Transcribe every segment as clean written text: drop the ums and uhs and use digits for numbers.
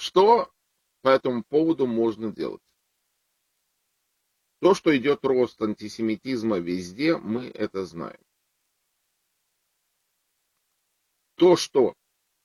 Что по этому поводу можно делать? То, что идет рост антисемитизма везде, мы это знаем. То, что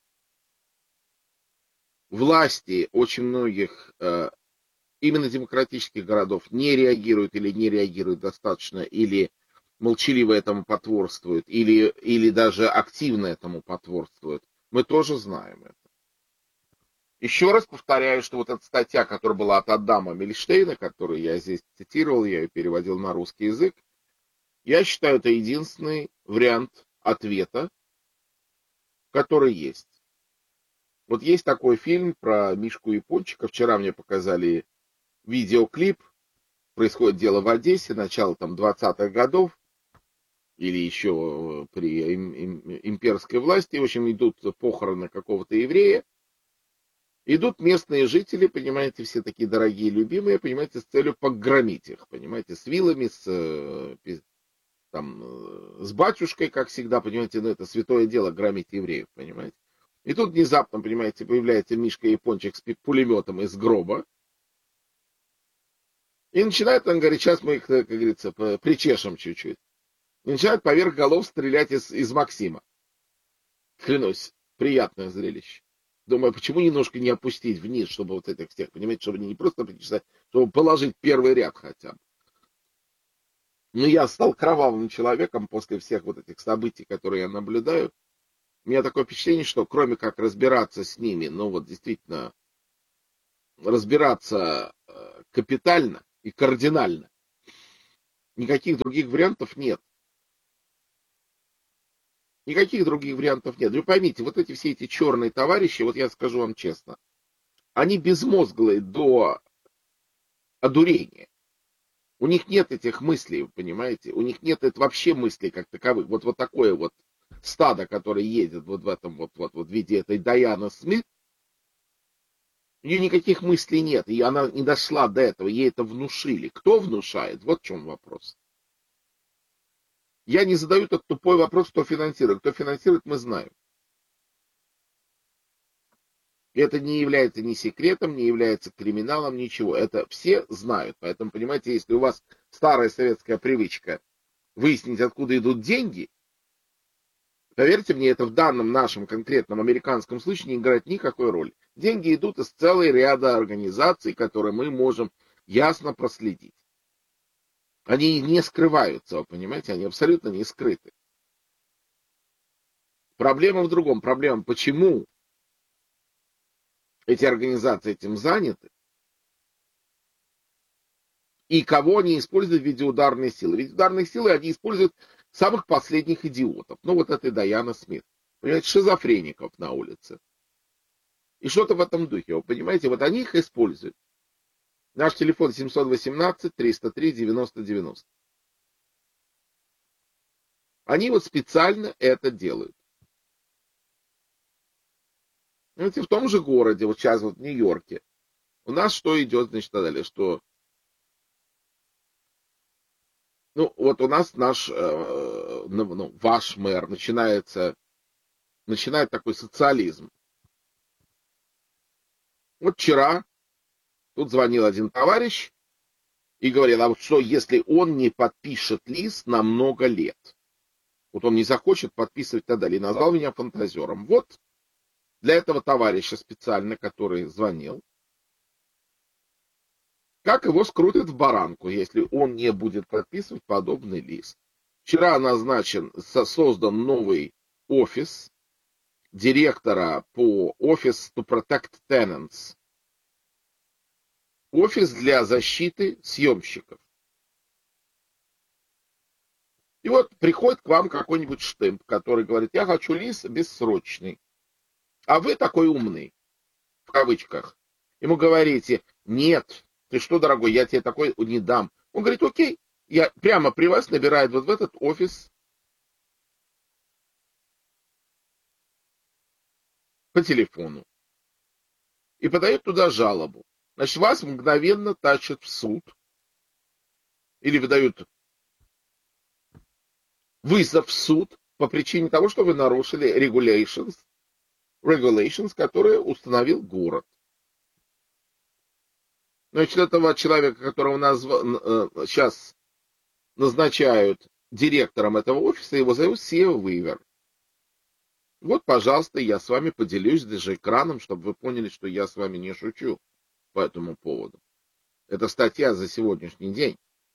власти очень многих именно демократических городов не реагируют или не реагируют достаточно, или молчаливо этому потворствуют, или даже активно этому потворствуют, мы тоже знаем это. Еще раз повторяю, что вот эта статья, которая была от Адама Мильштейна, которую я здесь цитировал, я ее переводил на русский язык, я считаю, это единственный вариант ответа, который есть. Вот есть такой фильм про Мишку Япончика. Вчера мне показали видеоклип. Происходит дело в Одессе, начало там 20-х годов, или еще при имперской власти. В общем, идут похороны какого-то еврея. Идут местные жители, понимаете, все такие дорогие, любимые, понимаете, с целью погромить их, понимаете, с вилами, с батюшкой, как всегда, понимаете, ну это святое дело громить евреев, понимаете. И тут внезапно, понимаете, появляется Мишка Япончик с пулеметом из гроба. И начинает, он говорит, сейчас мы их, как говорится, причешем чуть-чуть. И начинает поверх голов стрелять из Максима. Клянусь, приятное зрелище. Думаю, почему немножко не опустить вниз, чтобы вот этих всех, понимаете, чтобы не просто причесать, чтобы положить первый ряд хотя бы. Но я стал кровавым человеком после всех вот этих событий, которые я наблюдаю. У меня такое впечатление, что кроме как разбираться с ними, ну вот действительно, разбираться капитально и кардинально, никаких других вариантов нет. Никаких других вариантов нет. Вы поймите, вот эти все эти черные товарищи, вот я скажу вам честно, они безмозглые до одурения. У них нет этих мыслей, вы понимаете? У них нет вообще мыслей как таковых. Вот такое вот стадо, которое едет вот в этом вот виде этой Дайаны Смит, у нее никаких мыслей нет, и она не дошла до этого, ей это внушили. Кто внушает? Вот в чем вопрос. Я не задаю тот тупой вопрос, кто финансирует. Кто финансирует, мы знаем. И это не является ни секретом, не является криминалом, ничего. Это все знают. Поэтому, понимаете, если у вас старая советская привычка выяснить, откуда идут деньги, поверьте мне, это в данном нашем конкретном американском случае не играет никакой роли. Деньги идут из целой ряда организаций, которые мы можем ясно проследить. Они не скрываются, вы понимаете, они абсолютно не скрыты. Проблема в другом. Проблема, почему эти организации этим заняты, и кого они используют в виде ударной силы. Ведь ударные силы они используют самых последних идиотов. Ну, вот этой Дайана Смит. Понимаете, шизофреников на улице. И что-то в этом духе. Вы понимаете, вот они их используют. Наш телефон 718-303-90-90. Они вот специально это делают. Знаете, в том же городе, вот сейчас вот в Нью-Йорке, у нас что идет, значит, далее, что, ну, вот у нас ваш мэр начинает такой социализм. Вот вчера тут звонил один товарищ и говорил, а вот что, если он не подпишет лист на много лет? Вот он не захочет подписывать и так далее. И назвал меня фантазером. Вот для этого товарища специально, который звонил, как его скрутят в баранку, если он не будет подписывать подобный лист. Вчера создан новый офис директора по Office to Protect Tenants. Офис для защиты съемщиков. И вот приходит к вам какой-нибудь штемп, который говорит, я хочу лист бессрочный. А вы такой умный, в кавычках. Ему говорите, нет, ты что, дорогой, я тебе такой не дам. Он говорит, окей, я прямо при вас набирает вот в этот офис по телефону и подает туда жалобу. Значит, вас мгновенно тащат в суд или выдают вызов в суд по причине того, что вы нарушили regulations, которые установил город. Значит, этого человека, которого сейчас назначают директором этого офиса, его зовут Сия Уивер. Вот, пожалуйста, я с вами поделюсь даже экраном, чтобы вы поняли, что я с вами не шучу по этому поводу. Это статья за сегодняшний день.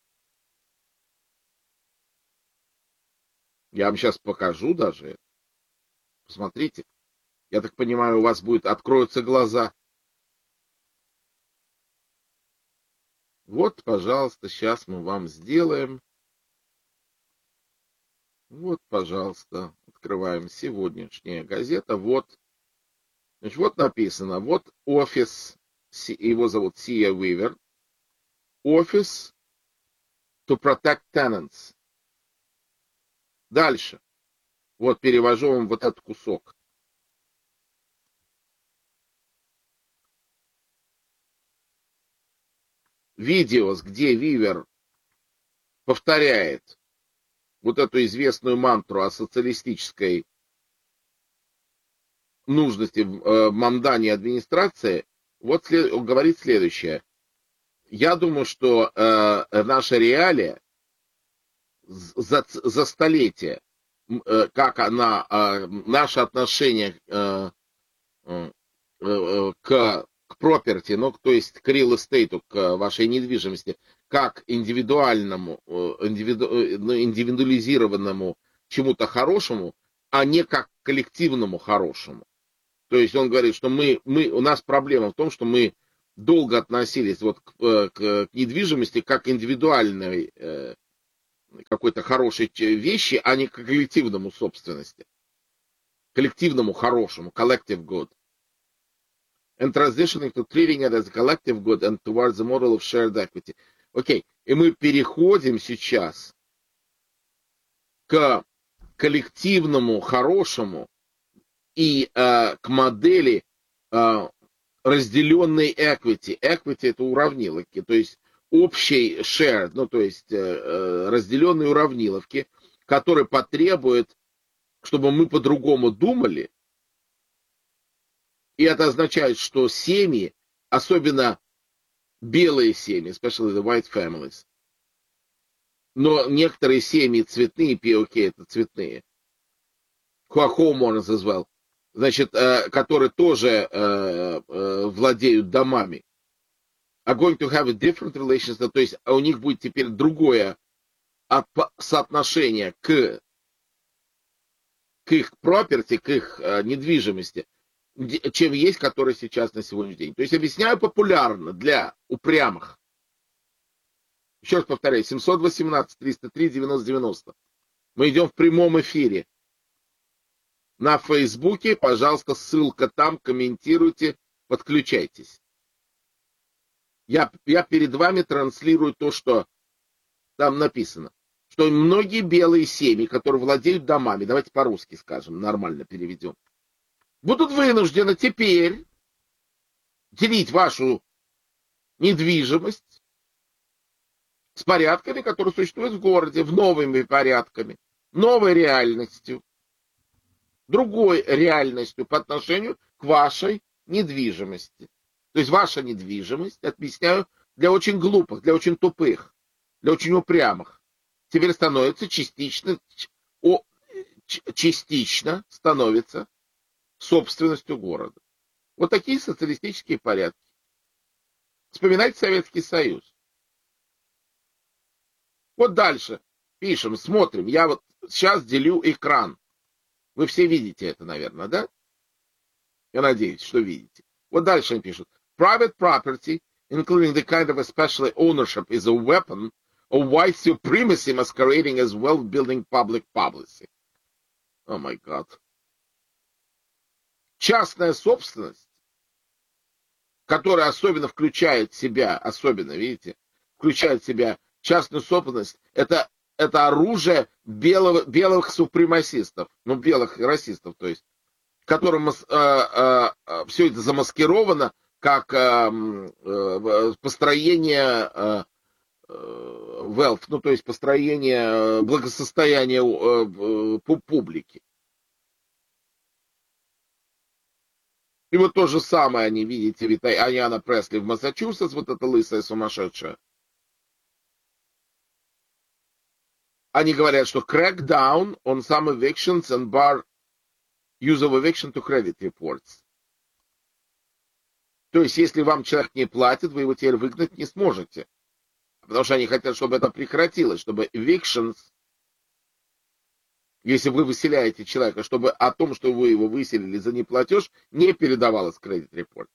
Я вам сейчас покажу даже. Посмотрите. Я так понимаю, у вас откроются глаза. Вот, пожалуйста, сейчас мы вам сделаем. Вот, пожалуйста, открываем сегодняшняя газета. Вот, значит, вот написано, вот офис, его зовут Сия Уивер. Офис to protect tenants. Дальше. Вот перевожу вам вот этот кусок. Видео, где Вивер повторяет вот эту известную мантру о социалистической нужности в Мамдане администрации, вот говорит следующее. Я думаю, что наша реалия за столетия, как наше отношение к property, ну, то есть к real estate, к вашей недвижимости, как индивидуализированному чему-то хорошему, а не как коллективному хорошему. То есть он говорит, что у нас проблема в том, что мы долго относились вот к недвижимости как к индивидуальной какой-то хорошей вещи, а не к коллективному собственности. Коллективному хорошему, collective good. And transitioning to treating it as a collective good and towards the model of shared equity. Окей, и мы переходим сейчас к коллективному хорошему и к модели разделенной equity. Equity — это уравниловки, то есть общей shared, ну то есть разделенные уравниловки, которые потребуют, чтобы мы по-другому думали. И это означает, что семьи, особенно белые семьи, especially the white families, но некоторые семьи цветные, POK это цветные, homeowners as well, значит, которые тоже владеют домами, are going to have a different relationship, то есть у них будет теперь другое соотношение к их property, к их недвижимости, чем есть, который сейчас на сегодняшний день. То есть объясняю популярно для упрямых. Еще раз повторяю, 718-303-90-90. Мы идем в прямом эфире. На Фейсбуке, пожалуйста, ссылка там, комментируйте, подключайтесь. Я перед вами транслирую то, что там написано. Что многие белые семьи, которые владеют домами, давайте по-русски скажем, нормально переведем, будут вынуждены теперь делить вашу недвижимость с порядками, которые существуют в городе, в новыми порядками, новой реальностью, другой реальностью по отношению к вашей недвижимости. То есть ваша недвижимость, объясняю, для очень глупых, для очень тупых, для очень упрямых, теперь становится частично становится собственностью города. Вот такие социалистические порядки. Вспоминайте Советский Союз. Вот дальше пишем, смотрим. Я вот сейчас делю экран. Вы все видите это, наверное, да? Я надеюсь, что видите. Вот дальше они пишут. Private property, including the kind of especially ownership, is a weapon of white supremacy masquerading as wealth-building public policy. Oh my God. Частная собственность, которая особенно включает в себя, видите, включает в себя частную собственность, это оружие белых супремасистов, ну, белых расистов, то есть, которым все это замаскировано как построение wealth, ну, то есть построение благосостояния публики. И вот то же самое они, видите, Ариана Пресли в Массачусетс, вот эта лысая сумасшедшая. Они говорят, что crackdown on some evictions and bar use of eviction to credit reports. То есть, если вам человек не платит, вы его теперь выгнать не сможете. Потому что они хотят, чтобы это прекратилось, чтобы evictions, если вы выселяете человека, чтобы о том, что вы его выселили за неплатеж, не передавалось в credit report.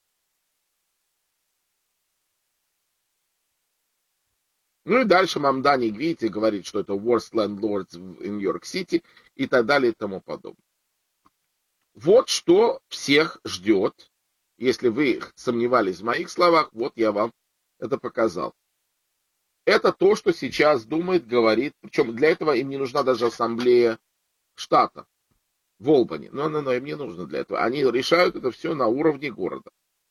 Ну и дальше Мамдани, видите, говорит, что это worst landlords в Нью-Йорк-Сити и так далее и тому подобное. Вот что всех ждет. Если вы сомневались в моих словах, вот я вам это показал. Это то, что сейчас думает, говорит. Причем для этого им не нужна даже ассамблея штата в Олбани. Но им не нужно для этого. Они решают это все на уровне города.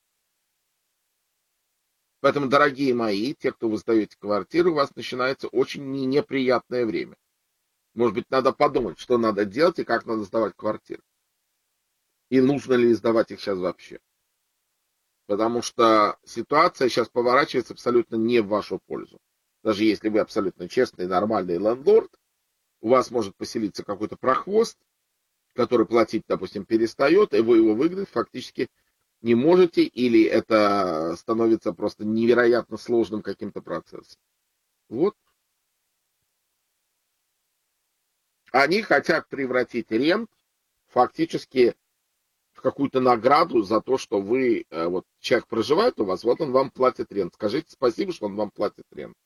Поэтому, дорогие мои, те, кто вы сдаете квартиру, у вас начинается очень неприятное время. Может быть, надо подумать, что надо делать и как надо сдавать квартиры. И нужно ли сдавать их сейчас вообще. Потому что ситуация сейчас поворачивается абсолютно не в вашу пользу. Даже если вы абсолютно честный, нормальный лендлорд, у вас может поселиться какой-то прохвост, который платить, допустим, перестает, и вы его выгнать фактически не можете, или это становится просто невероятно сложным каким-то процессом. Вот. Они хотят превратить рент фактически в какую-то награду за то, что вы, вот человек проживает у вас, вот он вам платит рент. Скажите спасибо, что он вам платит рент.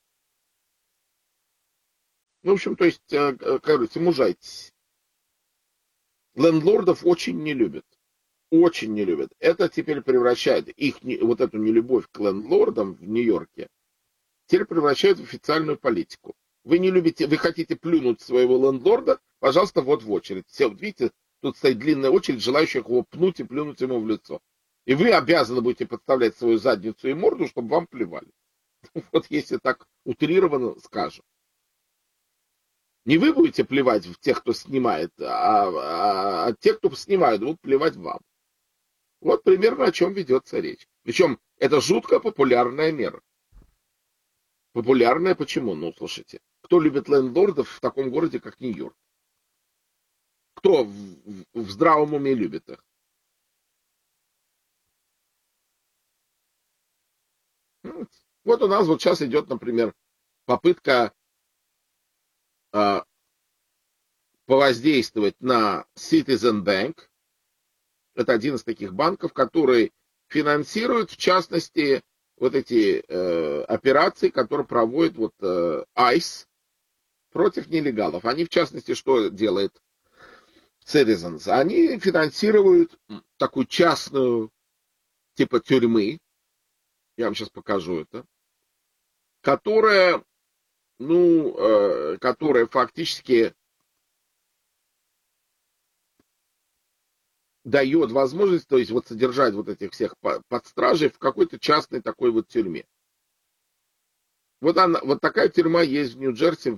Ну, в общем, то есть, как говорится, мужайтесь. Лендлордов очень не любят. Очень не любят. Это теперь превращает их, вот эту нелюбовь к лендлордам в Нью-Йорке, теперь превращает в официальную политику. Вы не любите, вы хотите плюнуть своего лендлорда, пожалуйста, вот в очередь. Все, вот видите, тут стоит длинная очередь желающих его пнуть и плюнуть ему в лицо. И вы обязаны будете подставлять свою задницу и морду, чтобы вам плевали. Вот если так утрированно скажем. Не вы будете плевать в тех, кто снимает, а те, кто снимают, будут плевать вам. Вот примерно о чем ведется речь. Причем это жутко популярная мера. Популярная почему? Ну, слушайте, кто любит лендлордов в таком городе, как Нью-Йорк? Кто в здравом уме любит их? Вот у нас вот сейчас идет, например, попытка повоздействовать на Citizen Bank. Это один из таких банков, который финансирует, в частности, вот эти операции, которые проводит вот ICE против нелегалов. Они, в частности, что делает Citizens? Они финансируют такую частную типа тюрьмы, я вам сейчас покажу это, которая фактически дает возможность, то есть вот содержать вот этих всех подстражей в какой-то частной такой вот тюрьме. Вот такая тюрьма есть в Нью-Джерси,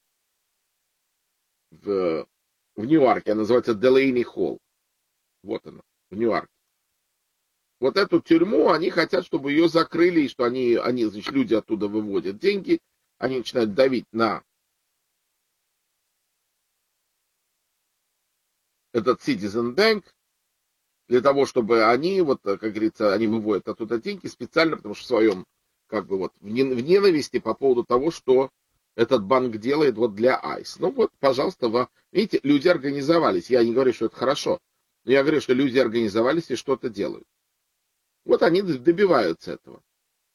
в Ньюарке, она называется Делейни Холл. Вот она, в Ньюарке. Вот эту тюрьму они хотят, чтобы ее закрыли, и что они, значит, люди оттуда выводят деньги, они начинают давить на этот Citizen Bank, для того, чтобы они, вот, как говорится, они выводят оттуда деньги специально, потому что в своем, как бы вот, в ненависти по поводу того, что этот банк делает вот для ICE. Ну вот, пожалуйста, видите, люди организовались. Я не говорю, что это хорошо, но я говорю, что люди организовались и что-то делают. Вот они добиваются этого.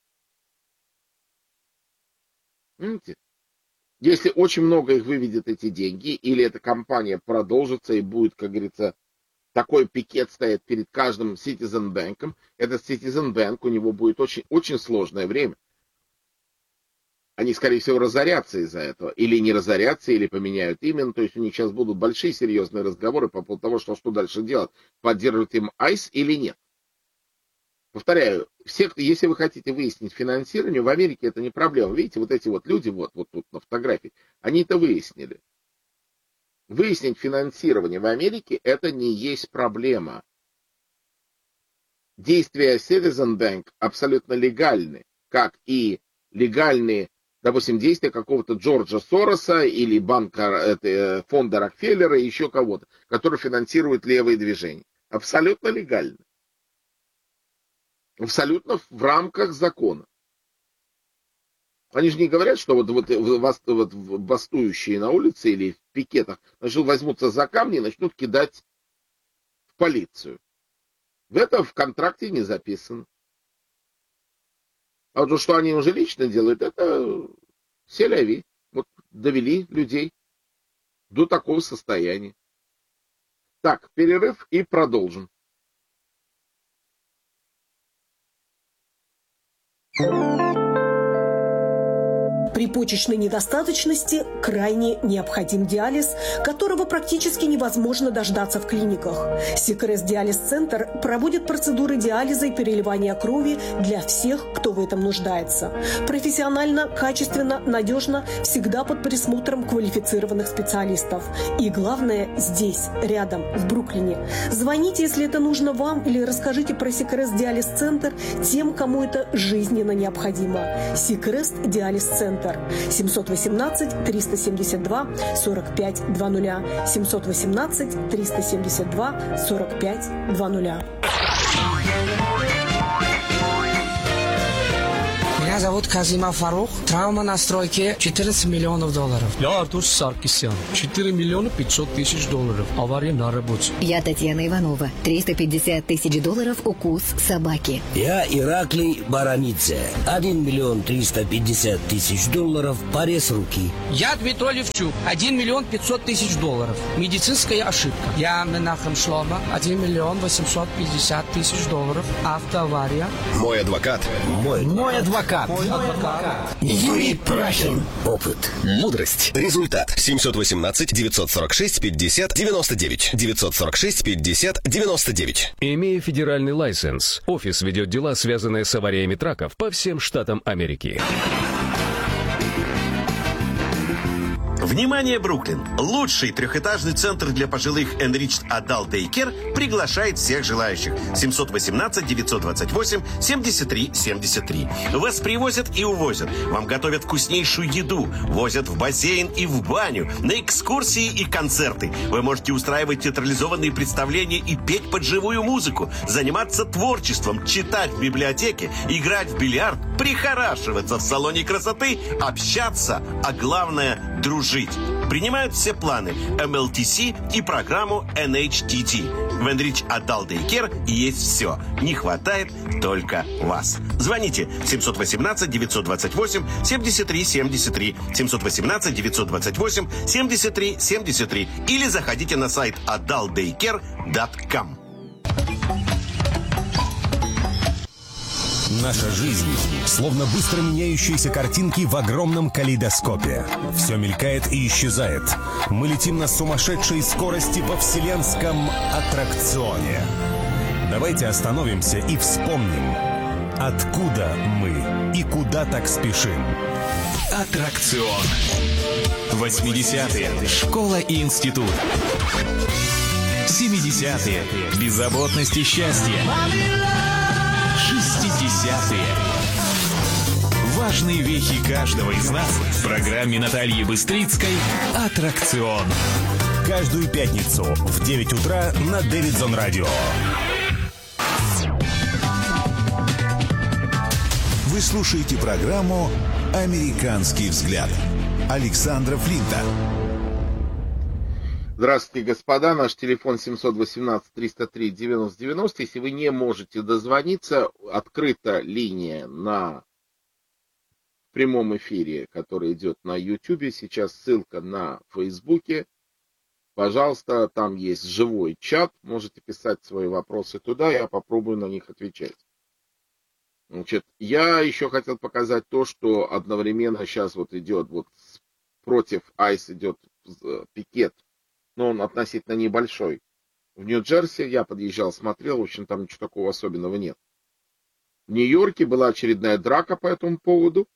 Видите? Если очень много их выведет эти деньги, или эта компания продолжится и будет, как говорится, такой пикет стоит перед каждым Citizen Bank'ом, этот Citizen Bank, у него будет очень, очень сложное время. Они, скорее всего, разорятся из-за этого. Или не разорятся, или поменяют имя. То есть у них сейчас будут большие серьезные разговоры по поводу того, что дальше делать. Поддерживать им ICE или нет. Повторяю, если вы хотите выяснить финансирование, в Америке это не проблема. Видите, вот эти вот люди, вот тут на фотографии, они это выяснили. Выяснить финансирование в Америке это не есть проблема. действия Citizen Bank абсолютно легальны, как и легальны, допустим, действия какого-то Джорджа Сороса или фонда Рокфеллера и еще кого-то, который финансирует левые движения. Абсолютно легально. Абсолютно в рамках закона. Они же не говорят, что вот бастующие на улице или в пикетах возьмутся за камни и начнут кидать в полицию. Это в контракте не записано. А вот что они уже лично делают, это селяви. Вот довели людей до такого состояния. Так, перерыв и продолжим. При почечной недостаточности крайне необходим диализ, которого практически невозможно дождаться в клиниках. Сикрес Диализ-центр проводит процедуры диализа и переливания крови для всех, кто в этом нуждается. Профессионально, качественно, надежно, всегда под присмотром квалифицированных специалистов. И главное, здесь, рядом, в Бруклине. Звоните, если это нужно вам, или расскажите про Сикрес Диализ-центр тем, кому это жизненно необходимо. Сикрес Диализ-центр. 718-372-4520. 718-372-4520. Меня зовут Казима Фарух. Травма на стройке $14 миллионов. Я Артур Саркисян. 4 миллиона 500 тысяч долларов. Авария на работе. Я Татьяна Иванова. $350 тысяч укус собаки. Я Ираклий Барамидзе. 1 миллион 350 тысяч долларов. Порез руки. Я Дмитрий Левчук. 1 миллион 500 тысяч долларов. Медицинская ошибка. Я Менахем Шлома. 1 миллион 850 тысяч долларов. Автоавария. Мой адвокат. Мой адвокат. Юрий Прахин. Опыт. Мудрость. Результат. 718-946-50-99. 946-50-99. Имея федеральный лайсенс, офис ведет дела, связанные с авариями траков по всем штатам Америки. Внимание, Бруклин! Лучший трехэтажный центр для пожилых Enriched Adult Daycare приглашает всех желающих. 718-928-73-73. Вас привозят и увозят. Вам готовят вкуснейшую еду. Возят в бассейн и в баню. На экскурсии и концерты. Вы можете устраивать театрализованные представления и петь под живую музыку. Заниматься творчеством, читать в библиотеке, играть в бильярд, прихорашиваться в салоне красоты, общаться, а главное – дружить. Принимают все планы MLTC и программу NHTT. В Enriched Adult Daycare есть все. Не хватает только вас. Звоните 718-928-73-73, 718-928-73-73 или заходите на сайт adultdaycare.com. Наша жизнь словно быстро меняющиеся картинки в огромном калейдоскопе. Все мелькает и исчезает. Мы летим на сумасшедшей скорости во вселенском аттракционе. Давайте остановимся и вспомним, откуда мы и куда так спешим. Аттракцион. 80-е. Школа и институт. 70-е. Беззаботность и счастье. 60-е. Важные вехи каждого из нас в программе Натальи Быстрицкой «Аттракцион». Каждую пятницу в 9 утра на Дэвидсон Радио. Вы слушаете программу «Американский взгляд» Александра Флинта. Здравствуйте, господа. Наш телефон 718-303-90-90. Если вы не можете дозвониться, открыта линия на прямом эфире, который идет на YouTube. Сейчас ссылка на Фейсбуке. Пожалуйста, там есть живой чат. Можете писать свои вопросы туда, я попробую на них отвечать. Значит, я еще хотел показать то, что одновременно сейчас вот идет, вот против ICE идет пикет, но он относительно небольшой. В Нью-Джерси я подъезжал, смотрел, в общем, там ничего такого особенного нет. В Нью-Йорке была очередная драка по этому поводу.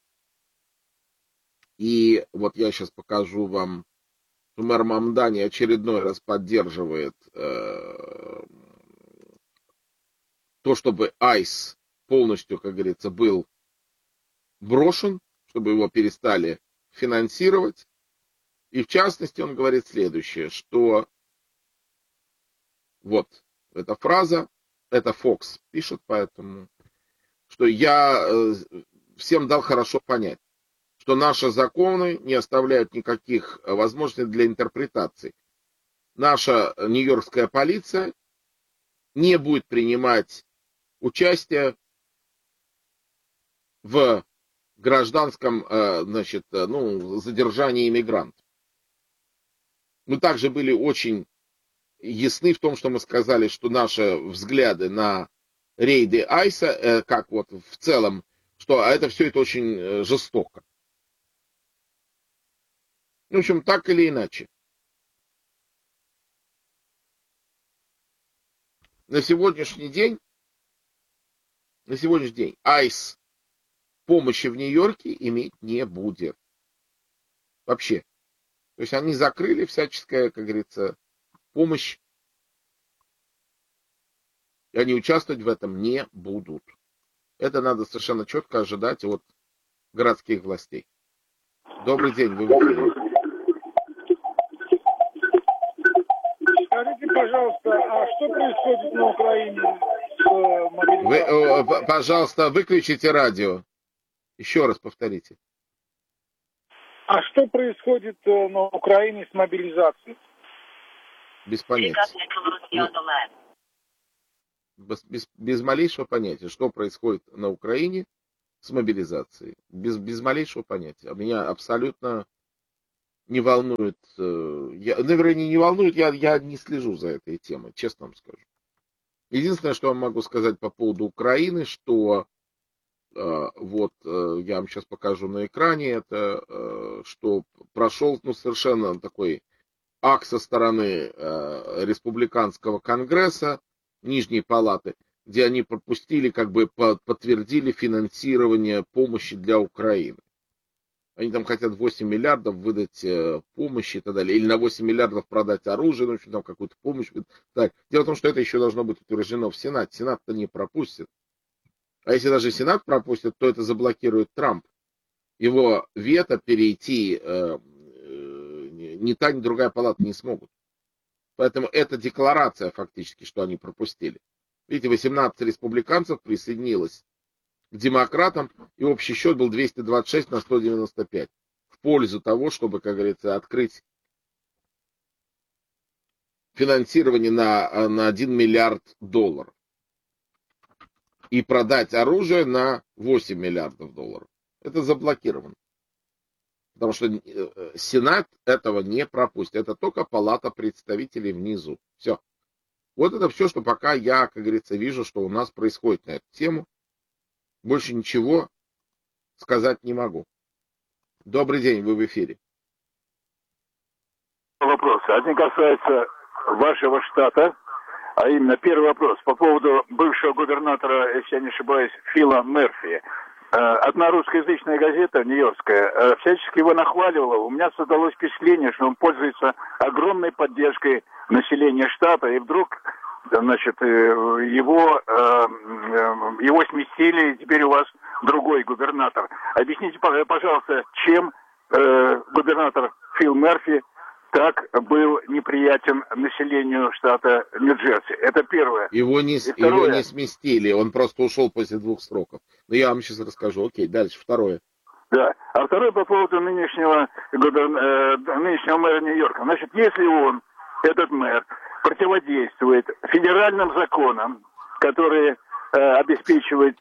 И вот я сейчас покажу вам, что мэр Мамдани очередной раз поддерживает то то, чтобы ICE полностью, как говорится, был брошен, чтобы его перестали финансировать. И в частности он говорит следующее, что вот эта фраза, это Fox пишет, поэтому, что я всем дал хорошо понять, что наши законы не оставляют никаких возможностей для интерпретации. Наша нью-йоркская полиция не будет принимать участие в гражданском, задержании иммигрантов. Мы также были очень ясны в том, что мы сказали, что наши взгляды на рейды Айса, как вот в целом, что это все это очень жестоко. В общем, так или иначе. На сегодняшний день Айс помощи в Нью-Йорке иметь не будет. Вообще. То есть они закрыли всяческая, как говорится, помощь. И они участвовать в этом не будут. Это надо совершенно четко ожидать от городских властей. Добрый день, вы в эфире. Скажите, пожалуйста, а что происходит на Украине с мобилизацией? Вы, пожалуйста, выключите радио. Еще раз повторите. А что происходит на Украине с мобилизацией? Без понятия. Без малейшего понятия, что происходит на Украине с мобилизацией. Без малейшего понятия. Меня абсолютно не волнует. Наверное, не волнует, я не слежу за этой темой, честно вам скажу. Единственное, что я могу сказать по поводу Украины, что вот я вам сейчас покажу на экране, это что прошел совершенно такой акт со стороны республиканского конгресса, Нижней палаты, где они пропустили, как бы подтвердили финансирование помощи для Украины. Они там хотят 8 миллиардов выдать помощи и так далее. Или на 8 миллиардов продать оружие, ну, там какую-то помощь. Так. Дело в том, что это еще должно быть утверждено в Сенате. Сенат-то не пропустит. А если даже Сенат пропустит, то это заблокирует Трамп. Его вето перейти ни та, ни другая палата не смогут. Поэтому это декларация фактически, что они пропустили. Видите, 18 республиканцев присоединилось к демократам, и общий счет был 226 на 195. В пользу того, чтобы, как говорится, открыть финансирование на 1 миллиард долларов. И продать оружие на 8 миллиардов долларов. Это заблокировано. Потому что Сенат этого не пропустит. Это только Палата представителей внизу. Все. Вот это все, что пока я, как говорится, вижу, что у нас происходит на эту тему. Больше ничего сказать не могу. Добрый день, вы в эфире. Вопросы. Один касается вашего штата. А именно, первый вопрос по поводу бывшего губернатора, если я не ошибаюсь, Фила Мерфи. Одна русскоязычная газета, нью-йоркская, всячески его нахваливала. У меня создалось впечатление, что он пользуется огромной поддержкой населения штата. И вдруг, значит, его сместили, и теперь у вас другой губернатор. Объясните, пожалуйста, чем губернатор Фил Мерфи так был неприятен населению штата Нью-Джерси. Это первое. Его не сместили, он просто ушел после 2 сроков. Но я вам сейчас расскажу. Окей, дальше, второе. Да, а второе по поводу нынешнего мэра Нью-Йорка. Значит, если он, этот мэр, противодействует федеральным законам, которые обеспечивают,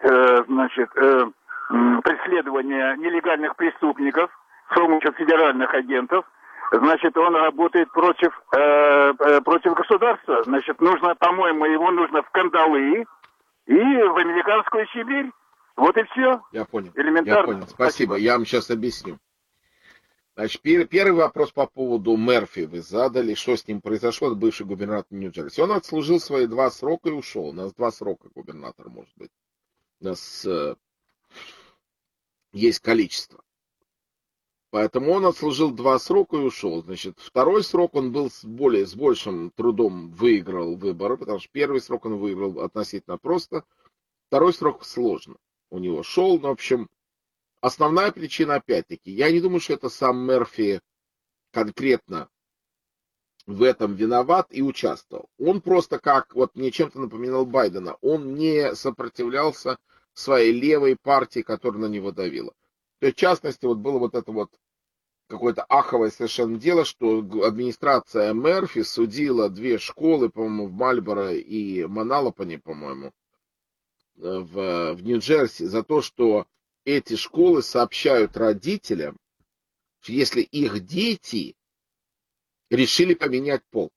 преследование нелегальных преступников с помощью федеральных агентов, значит, он работает против государства. Значит, нужно, по-моему, его нужно в кандалы и в американскую Сибирь. Вот и все. Я понял. Элементарно. Я понял. Спасибо. Я вам сейчас объясню. Значит, первый вопрос по поводу Мерфи вы задали. Что с ним произошло? Это бывший губернатор Нью-Джерси. Он отслужил свои 2 срока и ушел. У нас 2 срока губернатор может быть. У нас есть количество. Поэтому он отслужил 2 срока и ушел. Значит, второй срок он был с большим трудом выиграл выборы, потому что первый срок он выиграл относительно просто, второй срок сложно у него шел. Но, в общем, основная причина, опять-таки, я не думаю, что это сам Мерфи конкретно в этом виноват и участвовал. Он просто как, вот мне чем-то напоминал Байдена, он не сопротивлялся своей левой партии, которая на него давила. То есть, в частности, вот было вот это вот какое-то аховое совершенно дело, что администрация Мерфи судила 2 школы, по-моему, в Мальборо и Маналапане, по-моему, в Нью-Джерси, за то, что эти школы сообщают родителям, если их дети решили поменять пол.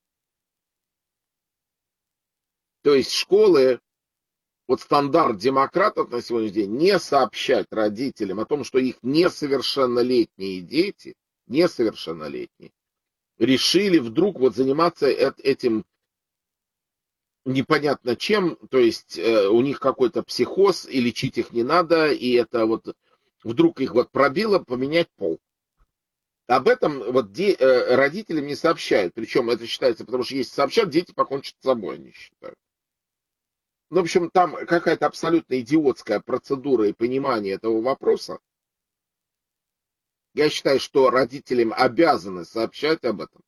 То есть школы, вот стандарт демократов на сегодняшний день, не сообщать родителям о том, что их несовершеннолетние дети, несовершеннолетние, решили вдруг вот заниматься этим непонятно чем, то есть у них какой-то психоз, и лечить их не надо, и это вот вдруг их вот пробило поменять пол. Об этом вот родителям не сообщают, причем это считается, потому что если сообщат, дети покончат с собой, они считают. Ну, в общем, там какая-то абсолютно идиотская процедура и понимание этого вопроса. Я считаю, что родителям обязаны сообщать об этом.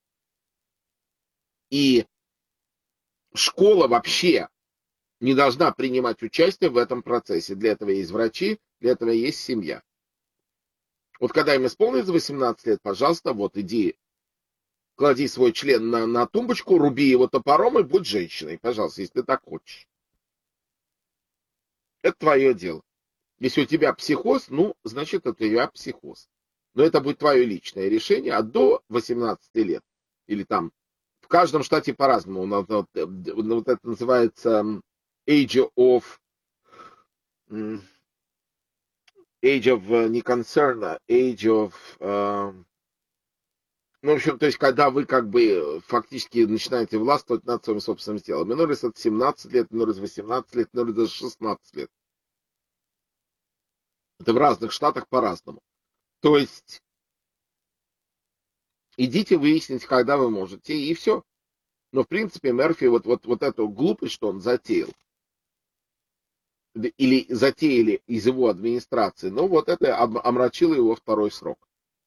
И школа вообще не должна принимать участие в этом процессе. Для этого есть врачи, для этого есть семья. Вот когда им исполнится 18 лет, пожалуйста, вот иди, клади свой член на тумбочку, руби его топором и будь женщиной, пожалуйста, если ты так хочешь. Это твое дело. Если у тебя психоз, ну, значит, это у тебя психоз. Но это будет твое личное решение, а до 18 лет, или там, в каждом штате по-разному, у нас вот это называется age of не concern, а age of... ну, в общем, то есть, когда вы как бы фактически начинаете властвовать над своим собственным телом. Иной раз это 17 лет, иной раз 18 лет, иной раз даже 16 лет. Это в разных штатах по-разному. То есть, идите выясните, когда вы можете, и все. Но, в принципе, Мерфи вот эту глупость, что он затеял, или затеяли из его администрации, ну, вот это омрачило его второй срок.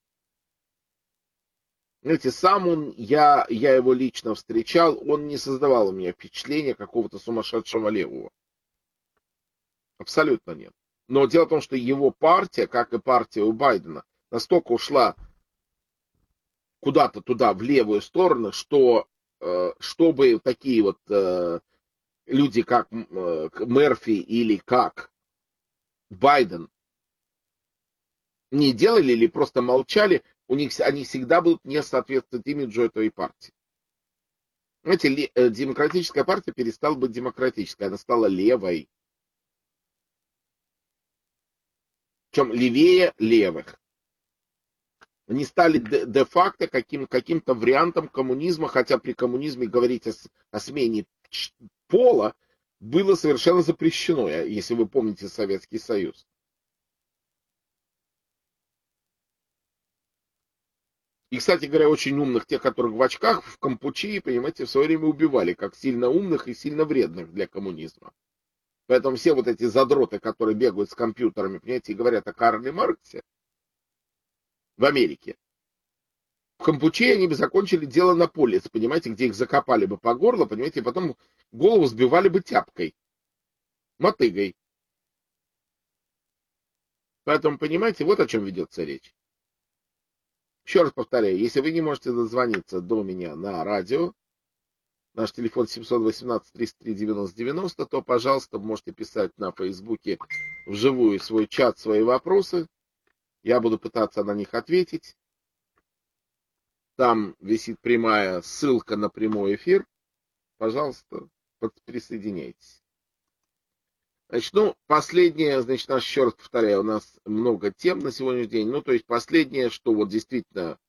Знаете, сам он, я его лично встречал, он не создавал у меня впечатления какого-то сумасшедшего левого. Абсолютно нет. Но дело в том, что его партия, как и партия у Байдена, настолько ушла куда-то туда, в левую сторону, что чтобы такие вот люди, как Мерфи или как Байден, не делали или просто молчали, они всегда будут не соответствовать имиджу этой партии. Знаете, демократическая партия перестала быть демократической, она стала левой. Причем левее левых. Они стали де-факто каким-то вариантом коммунизма, хотя при коммунизме говорить о смене пола было совершенно запрещено, если вы помните Советский Союз. И, кстати говоря, очень умных, тех, которых в очках, в Кампучии, понимаете, в свое время убивали, как сильно умных и сильно вредных для коммунизма. Поэтому все вот эти задроты, которые бегают с компьютерами, понимаете, и говорят о Карле Марксе в Америке. В Кампучии они бы закончили дело на поле, понимаете, где их закопали бы по горло, понимаете, и потом голову сбивали бы тяпкой, мотыгой. Поэтому, понимаете, вот о чем ведется речь. Еще раз повторяю, если вы не можете дозвониться до меня на радио, наш телефон 718-303-90-90, то, пожалуйста, можете писать на Фейсбуке вживую свой чат, свои вопросы. Я буду пытаться на них ответить. Там висит прямая ссылка на прямой эфир. Пожалуйста, присоединяйтесь. Значит, ну, последнее, значит, еще раз повторяю, у нас много тем на сегодняшний день. Ну, то есть, последнее, что вот действительно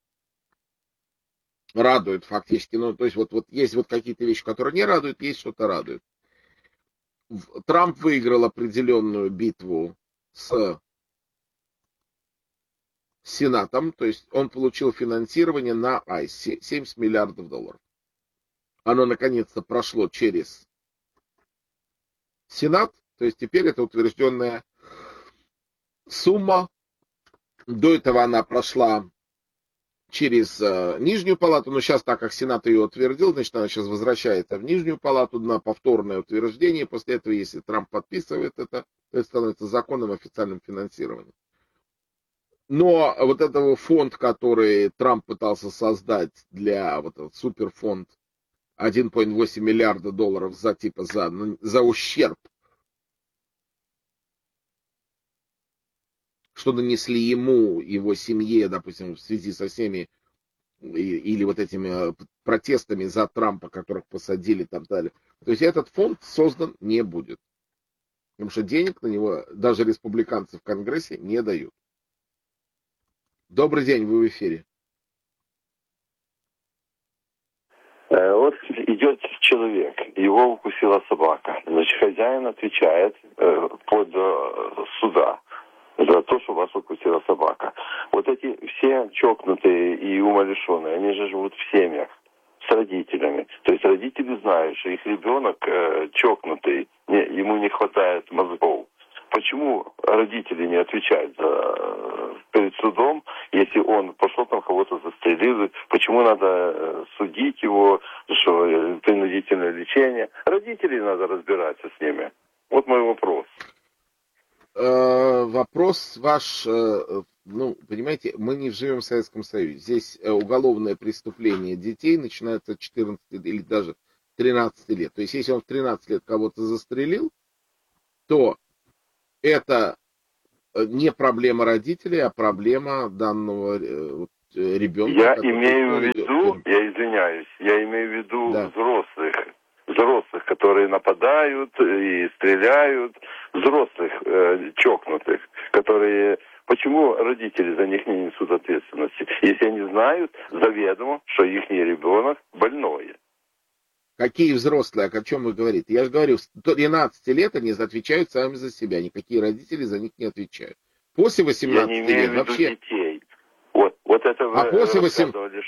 радует фактически. Ну, то есть, вот есть вот какие-то вещи, которые не радуют, есть что-то радует. Трамп выиграл определенную битву с с Сенатом, то есть он получил финансирование на ICE, 70 миллиардов долларов. Оно наконец-то прошло через Сенат, то есть теперь это утвержденная сумма. До этого она прошла через Нижнюю палату, но сейчас, так как Сенат ее утвердил, значит, она сейчас возвращается в Нижнюю палату на повторное утверждение. После этого, если Трамп подписывает это, то это становится законным официальным финансированием. Но вот этого фонд, который Трамп пытался создать для вот этот суперфонд 1,8 миллиарда долларов за ущерб, что нанесли ему, его семье, допустим, в связи со всеми или вот этими протестами за Трампа, которых посадили и так далее. То есть этот фонд создан не будет. Потому что денег на него даже республиканцы в Конгрессе не дают. Добрый день, вы в эфире. Вот идет человек, его укусила собака. Значит, хозяин отвечает под суда за то, что вас укусила собака. Вот эти все чокнутые и умалишенные, они же живут в семьях с родителями. То есть родители знают, что их ребенок чокнутый, ему не хватает мозгов. Почему родители не отвечают перед судом, если он пошел там кого-то застрелил? Почему надо судить его, что принудительное лечение? Родителей надо разбираться с ними. Вот мой вопрос. Вопрос ваш, понимаете, мы не живем в Советском Союзе. Здесь уголовное преступление детей начинается от 14 или даже 13 лет. То есть, если он в 13 лет кого-то застрелил, то это не проблема родителей, а проблема данного ребенка. Я имею в виду да. взрослых, которые нападают и стреляют, взрослых чокнутых, которые... Почему родители за них не несут ответственности, если они знают заведомо, что их ребенок больной? Какие взрослые, о чем вы говорите? Я же говорю, с 13 лет они отвечают сами за себя, никакие родители за них не отвечают. После 18 я не имею лет в виду вообще... детей. Вот это вы после рассказывали.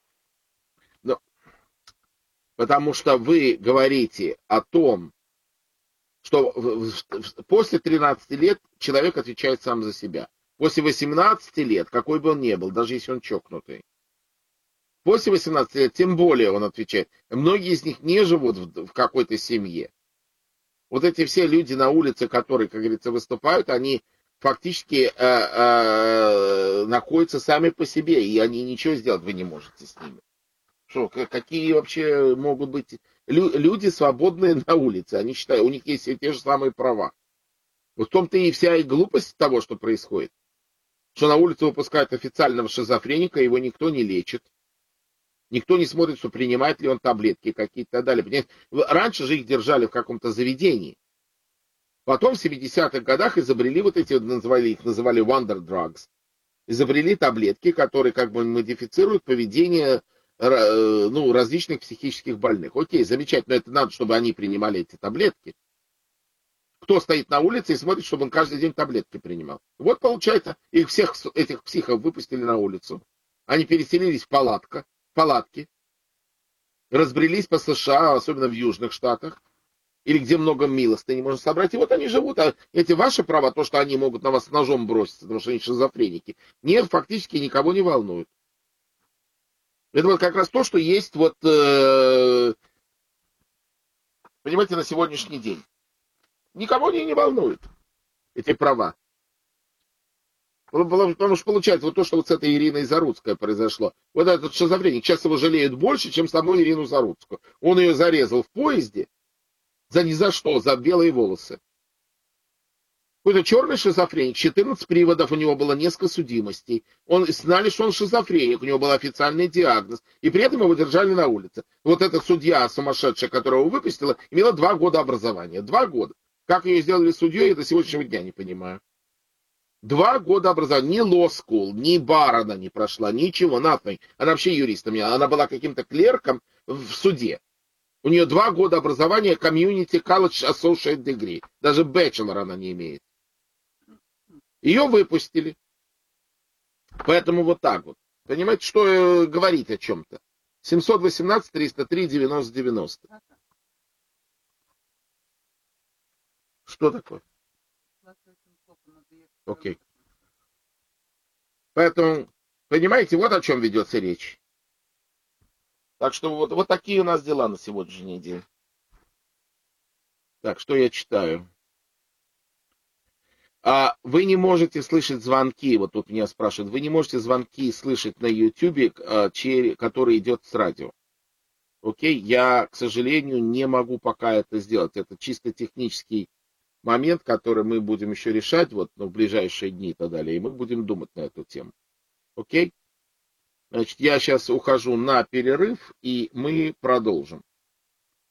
Потому что вы говорите о том, что после 13 лет человек отвечает сам за себя. После 18 лет, какой бы он ни был, даже если он чокнутый, после 18 лет тем более он отвечает. Многие из них не живут в какой-то семье. Вот эти все люди на улице, которые, как говорится, выступают, они фактически находятся сами по себе, и они ничего сделать вы не можете с ними. Что, какие вообще могут быть люди свободные на улице? Они считают, у них есть те же самые права. Вот в том-то и вся и глупость того, что происходит. Что на улицу выпускают официального шизофреника, его никто не лечит. Никто не смотрит, что принимает ли он таблетки какие-то и так далее. Понимаете? Раньше же их держали в каком-то заведении. Потом в 70-х годах изобрели вот эти, называли wonder drugs. Изобрели таблетки, которые как бы модифицируют поведение различных психических больных. Окей, замечательно, но это надо, чтобы они принимали эти таблетки. Кто стоит на улице и смотрит, чтобы он каждый день таблетки принимал? Вот получается, их всех этих психов выпустили на улицу. Они переселились в палатки, разбрелись по США, особенно в южных штатах, или где много милостыни можно собрать. И вот они живут. А эти ваши права, то, что они могут на вас ножом броситься, потому что они шизофреники, нет, фактически никого не волнует. Это вот как раз то, что есть вот, понимаете, на сегодняшний день. Никого не волнует эти права. Потому что получается вот то, что вот с этой Ириной Заруцкой произошло. Вот этот шизофреник, сейчас его жалеют больше, чем саму Ирину Заруцкую. Он ее зарезал в поезде за ни за что, за белые волосы. Какой-то черный шизофреник, 14 приводов, у него было несколько судимостей. Знали, что он шизофреник, у него был официальный диагноз. И при этом его держали на улице. Вот эта судья сумасшедшая, которая его выпустила, имела 2 года образования. 2 года. Как ее сделали судьей, я до сегодняшнего дня не понимаю. 2 года образования. Ни лоу-скул, ни бар она не прошла, ничего, nothing. Она вообще юристом. Она была каким-то клерком в суде. У нее 2 года образования, Community College Associate Degree. Даже bachelor она не имеет. Ее выпустили. Поэтому вот так вот. Понимаете, что говорить о чем-то? 718-303-90-90. Что такое? Окей. Поэтому, понимаете, вот о чем ведется речь. Так что вот такие у нас дела на сегодняшний день. Так, что я читаю? Вы не можете слышать звонки, вот тут меня спрашивают, вы не можете звонки слышать на YouTube, который идет с радио. Окей, я, к сожалению, не могу пока это сделать. Это чисто технический момент, который мы будем еще решать в ближайшие дни и так далее, и мы будем думать на эту тему. Окей? Значит, я сейчас ухожу на перерыв, и мы продолжим.